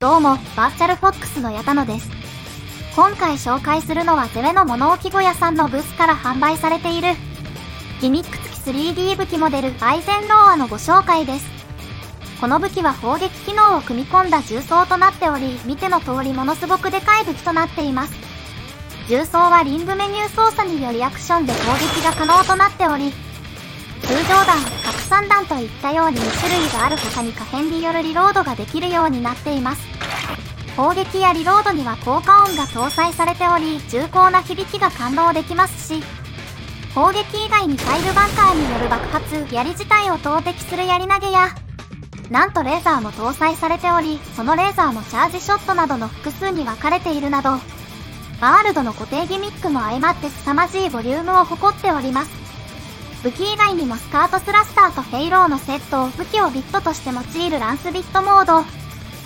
どうも、バーチャルフォックスの矢田野です。今回紹介するのはゼレの物置小屋さんのブースから販売されているギミック付き 3D 武器モデルアイゼンローアのご紹介です。この武器は砲撃機能を組み込んだ重装となっており、見ての通りものすごくでかい武器となっています。重装はリングメニュー操作によりアクションで攻撃が可能となっており、通常弾、拡散弾といったように2種類がある他に可変によるリロードができるようになっています。砲撃やリロードには効果音が搭載されており、重厚な響きが感動できますし、砲撃以外にファイルバンカーによる爆発、槍自体を投擲する槍投げや、なんとレーザーも搭載されており、そのレーザーもチャージショットなどの複数に分かれているなど、ワールドの固定ギミックも相まって凄まじいボリュームを誇っております。武器以外にもスカートスラスターとヘイローのセット、武器をビットとして用いるランスビットモード、